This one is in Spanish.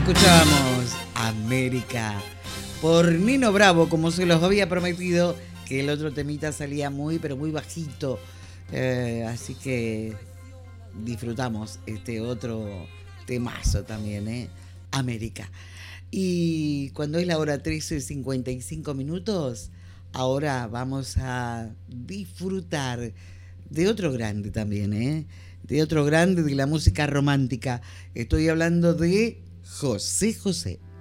Escuchábamos América por Nino Bravo, como se los había prometido, que el otro temita salía muy, pero muy bajito. Así que disfrutamos este otro temazo también, América. Y cuando es la hora 13:55, ahora vamos a disfrutar de otro grande también, de otro grande de la música romántica. Estoy hablando de José José.